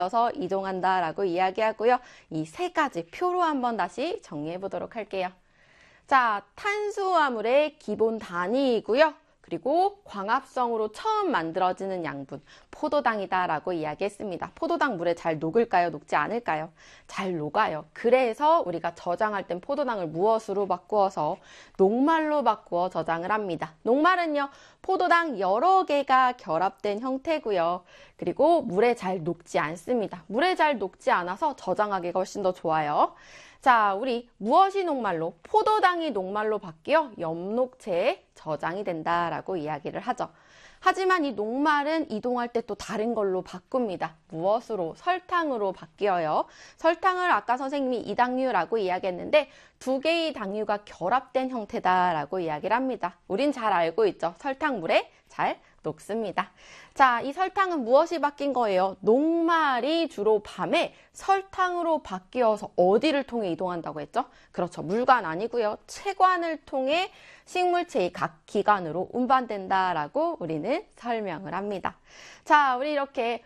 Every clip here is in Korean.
서 이동한다라고 이야기하고요. 이 세 가지 표로 한번 다시 정리해 보도록 할게요. 자, 탄수화물의 기본 단위이고요. 그리고 광합성으로 처음 만들어지는 양분, 포도당이다라고 이야기했습니다. 포도당 물에 잘 녹을까요? 녹지 않을까요? 잘 녹아요. 그래서 우리가 저장할 땐 포도당을 무엇으로 바꾸어서 녹말로 바꾸어 저장을 합니다. 녹말은요, 포도당 여러 개가 결합된 형태고요. 그리고 물에 잘 녹지 않습니다. 물에 잘 녹지 않아서 저장하기가 훨씬 더 좋아요. 자, 우리 무엇이 녹말로? 포도당이 녹말로 바뀌어 엽록체에 저장이 된다라고 이야기를 하죠. 하지만 이 녹말은 이동할 때 또 다른 걸로 바꿉니다. 무엇으로? 설탕으로 바뀌어요. 설탕을 아까 선생님이 이당류라고 이야기했는데 두 개의 당류가 결합된 형태다라고 이야기를 합니다. 우린 잘 알고 있죠. 설탕물에 잘 녹습니다. 자, 이 설탕은 무엇이 바뀐 거예요? 녹말이 주로 밤에 설탕으로 바뀌어서 어디를 통해 이동한다고 했죠? 그렇죠. 물관 아니고요. 체관을 통해 식물체의 각 기관으로 운반된다라고 우리는 설명을 합니다. 자, 우리 이렇게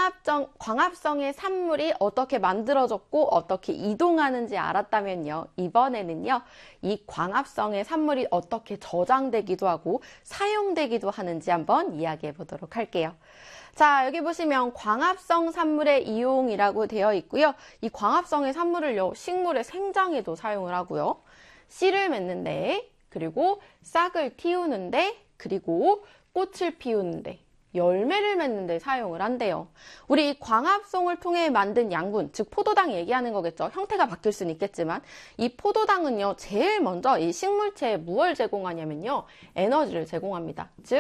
광합성의 산물이 어떻게 만들어졌고 어떻게 이동하는지 알았다면요. 이번에는요. 이 광합성의 산물이 어떻게 저장되기도 하고 사용되기도 하는지 한번 이야기해 보도록 할게요. 자, 여기 보시면 광합성 산물의 이용이라고 되어 있고요. 이 광합성의 산물을요. 식물의 생장에도 사용을 하고요. 씨를 맺는데, 그리고 싹을 틔우는데, 그리고 꽃을 피우는데, 열매를 맺는 데 사용을 한대요. 우리 광합성을 통해 만든 양분, 즉 포도당 얘기하는 거겠죠. 형태가 바뀔 수는 있겠지만 이 포도당은요. 제일 먼저 이 식물체에 무엇을 제공하냐면요. 에너지를 제공합니다. 즉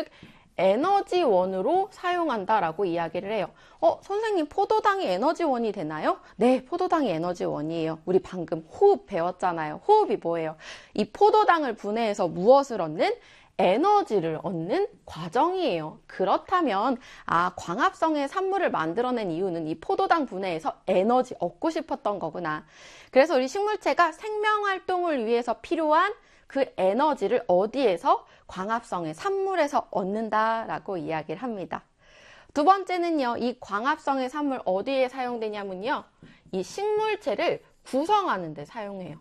에너지원으로 사용한다라고 이야기를 해요. 선생님 포도당이 에너지원이 되나요? 네, 포도당이 에너지원이에요. 우리 방금 호흡 배웠잖아요. 호흡이 뭐예요? 이 포도당을 분해해서 무엇을 얻는? 에너지를 얻는 과정이에요. 그렇다면 광합성의 산물을 만들어낸 이유는 이 포도당 분해에서 에너지 얻고 싶었던 거구나. 그래서 우리 식물체가 생명활동을 위해서 필요한 그 에너지를 어디에서? 광합성의 산물에서 얻는다라고 이야기를 합니다. 두 번째는요. 이 광합성의 산물 어디에 사용되냐면요. 이 식물체를 구성하는 데 사용해요.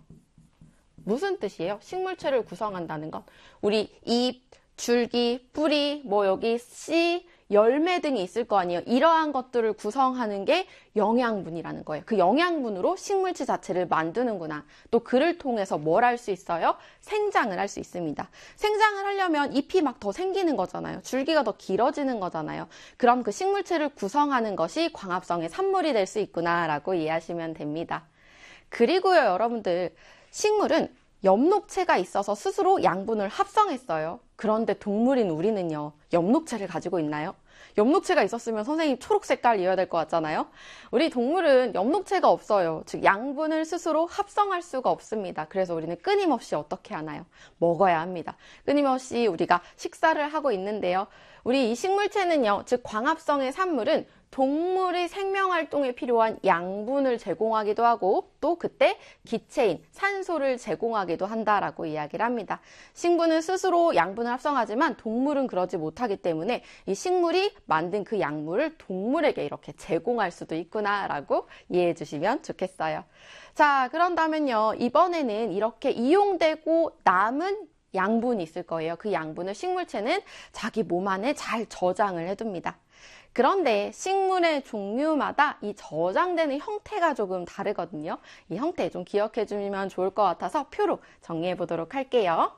무슨 뜻이에요? 식물체를 구성한다는 것. 우리 잎, 줄기, 뿌리, 여기 씨, 열매 등이 있을 거 아니에요. 이러한 것들을 구성하는 게 영양분이라는 거예요. 그 영양분으로 식물체 자체를 만드는구나. 또 그를 통해서 뭘 할 수 있어요? 생장을 할 수 있습니다. 생장을 하려면 잎이 막 더 생기는 거잖아요. 줄기가 더 길어지는 거잖아요. 그럼 그 식물체를 구성하는 것이 광합성의 산물이 될 수 있구나라고 이해하시면 됩니다. 그리고요, 여러분들. 식물은 엽록체가 있어서 스스로 양분을 합성했어요. 그런데 동물인 우리는요. 엽록체를 가지고 있나요? 엽록체가 있었으면 선생님 초록 색깔이어야 될 것 같잖아요. 우리 동물은 엽록체가 없어요. 즉 양분을 스스로 합성할 수가 없습니다. 그래서 우리는 끊임없이 어떻게 하나요? 먹어야 합니다. 끊임없이 우리가 식사를 하고 있는데요. 우리 이 식물체는요. 즉 광합성의 산물은 동물의 생명활동에 필요한 양분을 제공하기도 하고 또 그때 기체인 산소를 제공하기도 한다라고 이야기를 합니다. 식물은 스스로 양분을 합성하지만 동물은 그러지 못하기 때문에 이 식물이 만든 그 약물을 동물에게 이렇게 제공할 수도 있구나라고 이해해 주시면 좋겠어요. 자, 그런다면요. 이번에는 이렇게 이용되고 남은 양분이 있을 거예요. 그 양분을 식물체는 자기 몸 안에 잘 저장을 해둡니다. 그런데 식물의 종류마다 이 저장되는 형태가 조금 다르거든요. 이 형태 좀 기억해 주면 좋을 것 같아서 표로 정리해 보도록 할게요.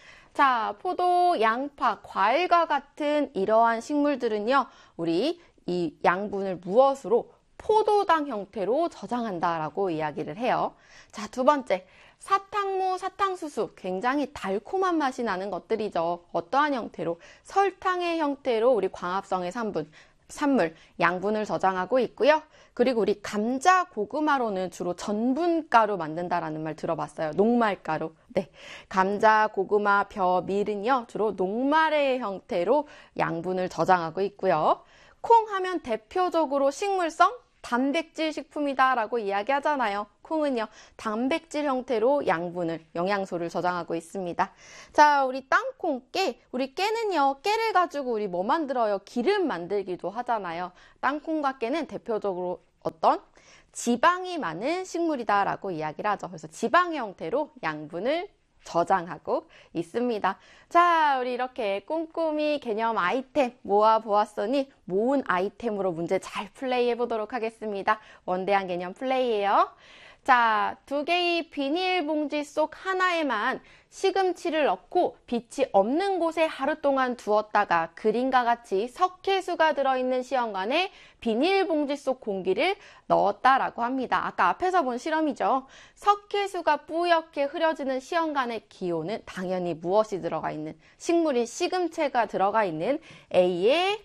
자, 포도, 양파, 과일과 같은 이러한 식물들은요. 우리 이 양분을 무엇으로? 포도당 형태로 저장한다라고 이야기를 해요. 자, 두 번째. 사탕무, 사탕수수 굉장히 달콤한 맛이 나는 것들이죠. 어떠한 형태로? 설탕의 형태로 우리 광합성의 산물, 양분을 저장하고 있고요. 그리고 우리 감자, 고구마로는 주로 전분가루 만든다라는 말 들어봤어요. 녹말가루. 네, 감자, 고구마, 벼, 밀은요. 주로 녹말의 형태로 양분을 저장하고 있고요. 콩 하면 대표적으로 식물성 단백질 식품이다라고 이야기하잖아요. 콩은요, 단백질 형태로 양분을, 영양소를 저장하고 있습니다. 자, 우리 땅콩, 깨. 우리 깨는요, 깨를 가지고 우리 뭐 만들어요? 기름 만들기도 하잖아요. 땅콩과 깨는 대표적으로 어떤 지방이 많은 식물이다라고 이야기를 하죠. 그래서 지방의 형태로 양분을 저장하고 있습니다. 자, 우리 이렇게 꼼꼼히 개념 아이템 모아보았으니 모은 아이템으로 문제 잘 플레이해 보도록 하겠습니다. 원대한 개념 플레이예요. 자, 2개의 비닐봉지 속 하나에만 시금치를 넣고 빛이 없는 곳에 하루 동안 두었다가 그림과 같이 석회수가 들어있는 시험관에 비닐봉지 속 공기를 넣었다라고 합니다. 아까 앞에서 본 실험이죠. 석회수가 뿌옇게 흐려지는 시험관의 기호는 당연히 무엇이 들어가 있는 식물인 시금치가 들어가 있는 A의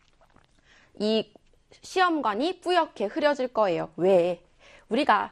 이 시험관이 뿌옇게 흐려질 거예요. 왜? 우리가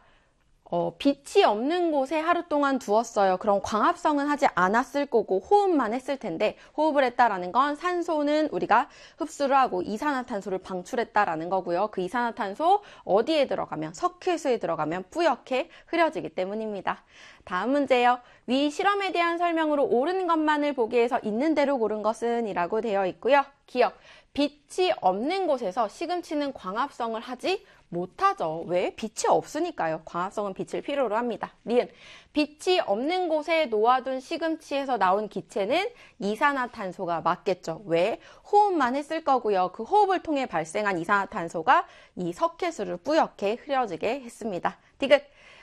빛이 없는 곳에 하루 동안 두었어요. 그럼 광합성은 하지 않았을 거고 호흡만 했을 텐데 호흡을 했다라는 건 산소는 우리가 흡수를 하고 이산화탄소를 방출했다라는 거고요. 그 이산화탄소 어디에 들어가면 석회수에 들어가면 뿌옇게 흐려지기 때문입니다. 다음 문제요. 위 실험에 대한 설명으로 옳은 것만을 보기 위해서 있는 대로 고른 것은 이라고 되어 있고요. 기억. 빛이 없는 곳에서 시금치는 광합성을 하지 못하죠. 왜? 빛이 없으니까요. 광합성은 빛을 필요로 합니다. 니은 빛이 없는 곳에 놓아둔 시금치에서 나온 기체는 이산화탄소가 맞겠죠. 왜? 호흡만 했을 거고요. 그 호흡을 통해 발생한 이산화탄소가 이 석회수를 뿌옇게 흐려지게 했습니다. 디귿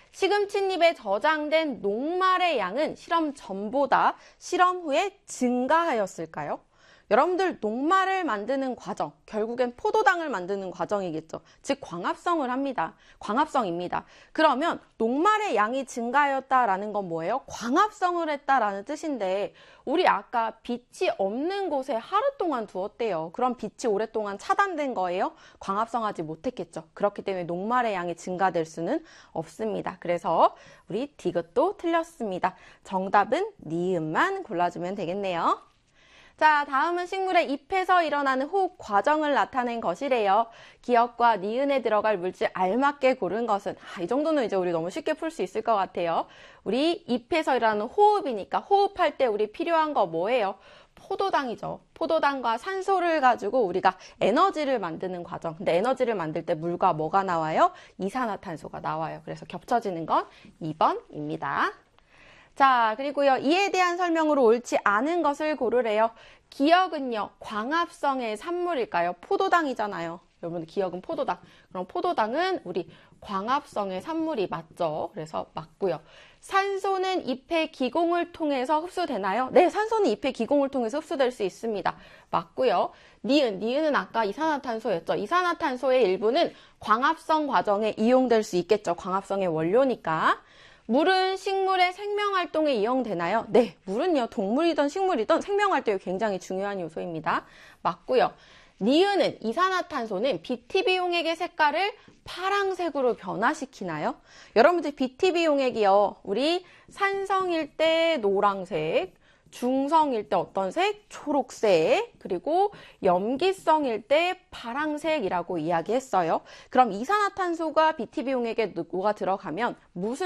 시금치잎에 저장된 녹말의 양은 실험 전보다 실험 후에 증가하였을까요? 여러분들 녹말을 만드는 과정, 결국엔 포도당을 만드는 과정이겠죠. 즉 광합성을 합니다. 광합성입니다. 그러면 녹말의 양이 증가하였다라는 건 뭐예요? 광합성을 했다라는 뜻인데 우리 아까 빛이 없는 곳에 하루 동안 두었대요. 그럼 빛이 오랫동안 차단된 거예요? 광합성하지 못했겠죠. 그렇기 때문에 녹말의 양이 증가될 수는 없습니다. 그래서 우리 디귿도 틀렸습니다. 정답은 니은만 골라주면 되겠네요. 자, 다음은 식물의 잎에서 일어나는 호흡 과정을 나타낸 것이래요. 기억과 니은에 들어갈 물질 알맞게 고른 것은 이 정도는 이제 우리 너무 쉽게 풀 수 있을 것 같아요. 우리 잎에서 일어나는 호흡이니까 호흡할 때 우리 필요한 거 뭐예요? 포도당이죠. 포도당과 산소를 가지고 우리가 에너지를 만드는 과정. 근데 에너지를 만들 때 물과 뭐가 나와요? 이산화탄소가 나와요. 그래서 겹쳐지는 건 2번입니다. 자, 그리고요. 이에 대한 설명으로 옳지 않은 것을 고르래요. 기억은요. 광합성의 산물일까요? 포도당이잖아요. 여러분 기억은 포도당. 그럼 포도당은 우리 광합성의 산물이 맞죠? 그래서 맞고요. 산소는 잎의 기공을 통해서 흡수되나요? 네, 산소는 잎의 기공을 통해서 흡수될 수 있습니다. 맞고요. 니은은 아까 이산화탄소였죠. 이산화탄소의 일부는 광합성 과정에 이용될 수 있겠죠. 광합성의 원료니까. 물은 식물의 생명활동에 이용되나요? 네, 물은요. 동물이든 식물이든 생명활동이 굉장히 중요한 요소입니다. 맞고요. 니은은 이산화탄소는 BTB용액의 색깔을 파랑색으로 변화시키나요? 여러분들 BTB용액이요. 우리 산성일 때 노란색, 중성일 때 어떤 색? 초록색, 그리고 염기성일 때 파랑색이라고 이야기했어요. 그럼 이산화탄소가 BTB용액에 녹아 들어가면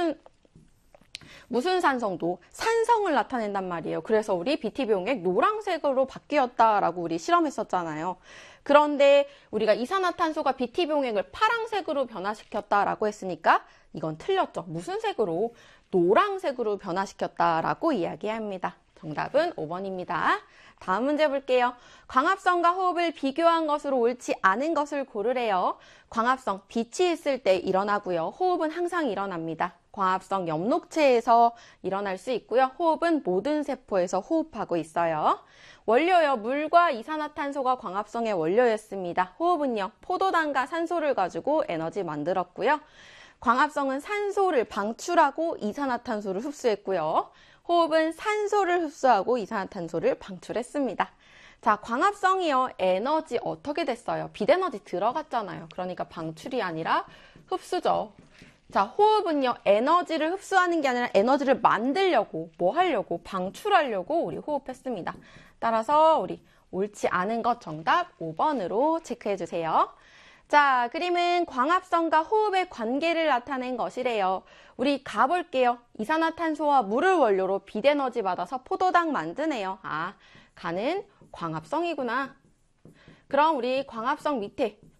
무슨 산성도 산성을 나타낸단 말이에요. 그래서 우리 BTB용액 노란색으로 바뀌었다라고 우리 실험했었잖아요. 그런데 우리가 이산화탄소가 BTB용액을 파란색으로 변화시켰다라고 했으니까 이건 틀렸죠. 무슨 색으로? 노란색으로 변화시켰다라고 이야기합니다. 정답은 5번입니다. 다음 문제 볼게요. 광합성과 호흡을 비교한 것으로 옳지 않은 것을 고르래요. 광합성, 빛이 있을 때 일어나고요. 호흡은 항상 일어납니다. 광합성 엽록체에서 일어날 수 있고요. 호흡은 모든 세포에서 호흡하고 있어요. 원료요. 물과 이산화탄소가 광합성의 원료였습니다. 호흡은요. 포도당과 산소를 가지고 에너지 만들었고요. 광합성은 산소를 방출하고 이산화탄소를 흡수했고요. 호흡은 산소를 흡수하고 이산화탄소를 방출했습니다. 자, 광합성이요. 에너지 어떻게 됐어요? 빛에너지 들어갔잖아요. 그러니까 방출이 아니라 흡수죠. 자, 호흡은요. 에너지를 흡수하는 게 아니라 에너지를 만들려고, 뭐 하려고? 방출하려고 우리 호흡했습니다. 따라서 우리 옳지 않은 것 정답 5번으로 체크해 주세요. 자, 그림은 광합성과 호흡의 관계를 나타낸 것이래요. 우리 가볼게요. 이산화탄소와 물을 원료로 빛에너지 받아서 포도당 만드네요. 아, 가는 광합성이구나. 그럼 우리 광합성 밑에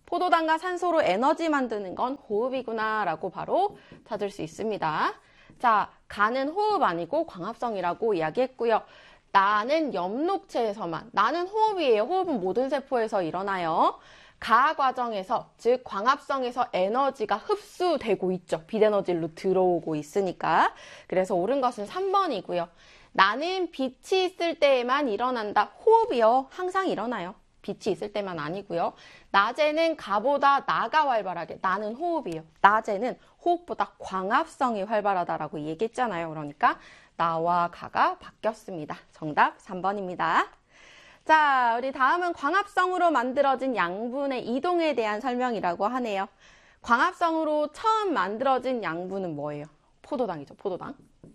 포도당과 산소로 에너지 만드는 건 호흡이구나 라고 바로 찾을 수 있습니다. 자, 가는 호흡 아니고 광합성이라고 이야기했고요. 나는 엽록체에서만, 나는 호흡이에요. 호흡은 모든 세포에서 일어나요. 가 과정에서, 즉 광합성에서 에너지가 흡수되고 있죠. 빛에너지로 들어오고 있으니까. 그래서 옳은 것은 3번이고요. 나는 빛이 있을 때에만 일어난다. 호흡이요. 항상 일어나요. 빛이 있을 때만 아니고요. 낮에는 가보다 나가 활발하게, 나는 호흡이요. 낮에는 호흡보다 광합성이 활발하다라고 얘기했잖아요. 그러니까 나와 가가 바뀌었습니다. 정답 3번입니다. 자, 우리 다음은 광합성으로 만들어진 양분의 이동에 대한 설명이라고 하네요. 광합성으로 처음 만들어진 양분은 뭐예요? 포도당이죠, 포도당.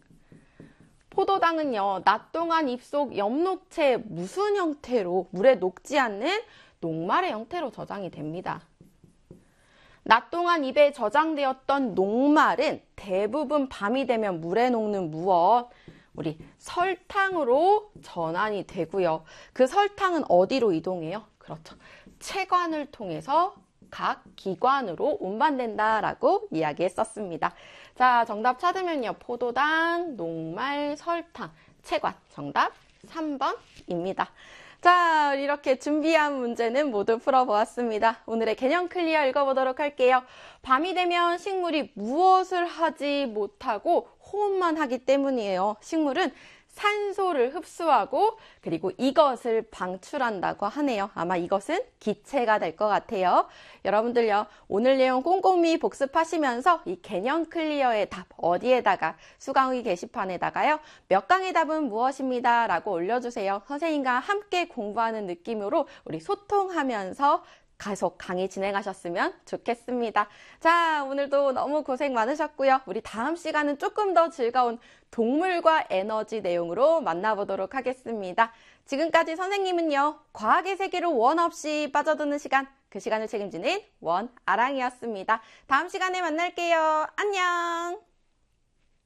포도당은요, 낮 동안 입속 엽록체의 무슨 형태로 물에 녹지 않는 녹말의 형태로 저장이 됩니다. 낮 동안 입에 저장되었던 녹말은 대부분 밤이 되면 물에 녹는 무엇? 우리 설탕으로 전환이 되고요. 그 설탕은 어디로 이동해요? 그렇죠. 체관을 통해서 각 기관으로 운반된다라고 이야기했었습니다. 자, 정답 찾으면요. 포도당, 녹말, 설탕, 체관. 정답 3번입니다. 자, 이렇게 준비한 문제는 모두 풀어보았습니다. 오늘의 개념 클리어 읽어보도록 할게요. 밤이 되면 식물이 무엇을 하지 못하고 호흡만 하기 때문이에요. 식물은 산소를 흡수하고 그리고 이것을 방출한다고 하네요. 아마 이것은 기체가 될 것 같아요. 여러분들요, 오늘 내용 꼼꼼히 복습하시면서 이 개념 클리어의 답 어디에다가 수강의 게시판에다가요, 몇 강의 답은 무엇입니다 라고 올려주세요. 선생님과 함께 공부하는 느낌으로 우리 소통하면서 계속 강의 진행하셨으면 좋겠습니다. 자, 오늘도 너무 고생 많으셨고요. 우리 다음 시간은 조금 더 즐거운 동물과 에너지 내용으로 만나보도록 하겠습니다. 지금까지 선생님은요, 과학의 세계로 원 없이 빠져드는 시간, 그 시간을 책임지는 원아랑이었습니다. 다음 시간에 만날게요. 안녕!